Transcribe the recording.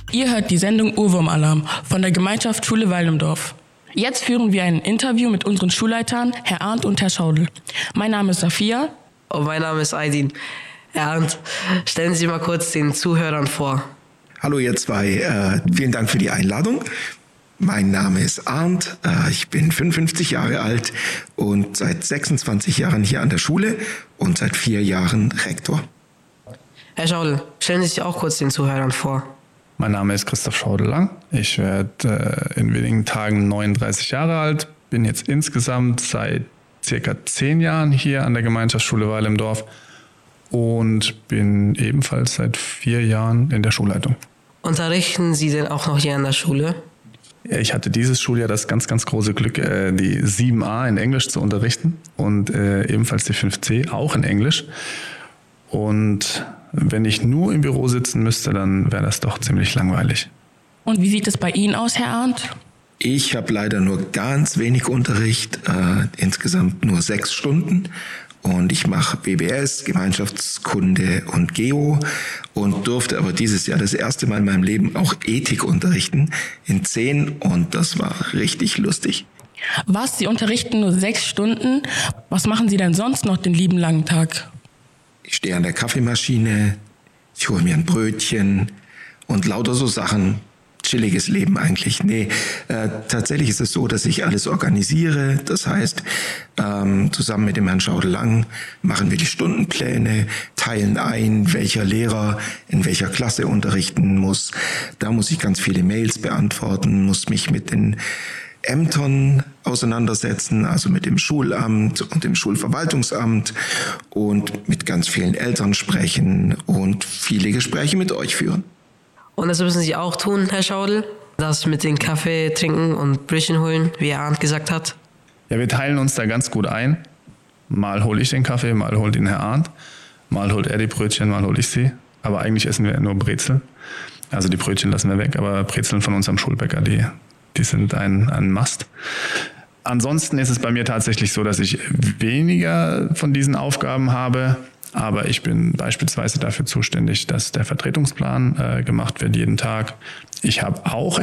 Ihr hört die Sendung Ohrwurm-Alarm von der Gemeinschaft Schule Weil im Dorf. Jetzt führen wir ein Interview mit unseren Schulleitern, Herr Arndt und Herr Schaudel. Mein Name ist Safia. Und mein Name ist Aydin. Herr Arndt, stellen Sie mal kurz den Zuhörern vor. Hallo ihr zwei, vielen Dank für die Einladung. Mein Name ist Arndt, ich bin 55 Jahre alt und seit 26 Jahren hier an der Schule und seit 4 Jahren Rektor. Herr Schaudel, stellen Sie sich auch kurz den Zuhörern vor. Mein Name ist Christoph Schaudelang. Ich werde in wenigen Tagen 39 Jahre alt, bin jetzt insgesamt seit circa 10 Jahren hier an der Gemeinschaftsschule Weil im Dorf und bin ebenfalls seit 4 Jahren in der Schulleitung. Unterrichten Sie denn auch noch hier an der Schule? Ich hatte dieses Schuljahr das ganz, ganz große Glück, die 7a in Englisch zu unterrichten und ebenfalls die 5c auch in Englisch. Und wenn ich nur im Büro sitzen müsste, dann wäre das doch ziemlich langweilig. Und wie sieht es bei Ihnen aus, Herr Arndt? Ich habe leider nur ganz wenig Unterricht, insgesamt nur 6 Stunden. Und ich mache BBS, Gemeinschaftskunde und Geo und durfte aber dieses Jahr das erste Mal in meinem Leben auch Ethik unterrichten in 10 und das war richtig lustig. Was, Sie unterrichten nur 6 Stunden? Was machen Sie denn sonst noch den lieben langen Tag? Ich stehe an der Kaffeemaschine, ich hole mir ein Brötchen und lauter so Sachen. Chilliges Leben eigentlich. Nee, tatsächlich ist es so, dass ich alles organisiere. Das heißt, zusammen mit dem Herrn Schaudelang machen wir die Stundenpläne, teilen ein, welcher Lehrer in welcher Klasse unterrichten muss. Da muss ich ganz viele Mails beantworten, muss mich mit den Ämtern auseinandersetzen, also mit dem Schulamt und dem Schulverwaltungsamt und mit ganz vielen Eltern sprechen und viele Gespräche mit euch führen. Und das müssen Sie auch tun, Herr Schaudel? Das mit den Kaffee trinken und Brötchen holen, wie Herr Arndt gesagt hat? Ja, wir teilen uns da ganz gut ein. Mal hole ich den Kaffee, mal holt ihn Herr Arndt. Mal holt er die Brötchen, mal hole ich sie. Aber eigentlich essen wir nur Brezel. Also die Brötchen lassen wir weg, aber Brezeln von unserem Schulbäcker, die sind ein Must. Ansonsten ist es bei mir tatsächlich so, dass ich weniger von diesen Aufgaben habe. Aber ich bin beispielsweise dafür zuständig, dass der Vertretungsplan gemacht wird jeden Tag. Ich habe auch